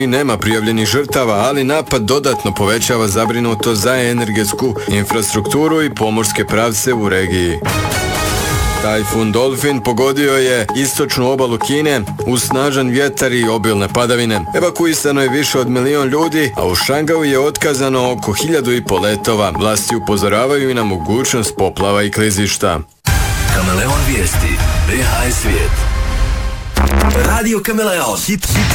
i nema prijavljenih žrtava, ali napad dodatno povećava zabrinutost za energetsku infrastrukturu i pomorske pravce u regiji. Tajfun Dolfin pogodio je istočnu obalu Kine uz snažan vjetar i obilne padavine. Evakuisano je više od 1 milion ljudi, a u Šangaju je otkazano oko 1.500 letova. Vlasti upozoravaju i na mogućnost poplava i klizišta. Kameleon vijesti, BH svijet. Radio Kameleon.